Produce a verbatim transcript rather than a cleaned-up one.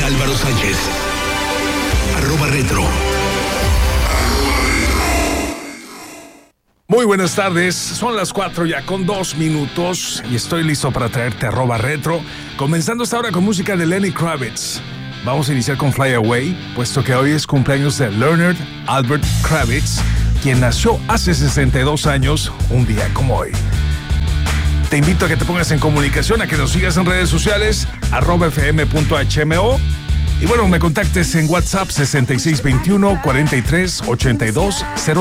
Álvaro Sánchez. Arroba retro. Muy buenas tardes, son las cuatro ya con dos minutos y estoy listo para traerte arroba retro, comenzando esta hora con música de Lenny Kravitz. Vamos a iniciar con Fly Away, puesto que hoy es cumpleaños de Leonard Albert Kravitz, quien nació hace sesenta y dos años, un día como hoy. Te invito a que te pongas en comunicación, a que nos sigas en redes sociales, arroba fm.hmo. Y bueno, me contactes en WhatsApp sesenta y seis veintiuno cuarenta y tres ochenta y dos cero.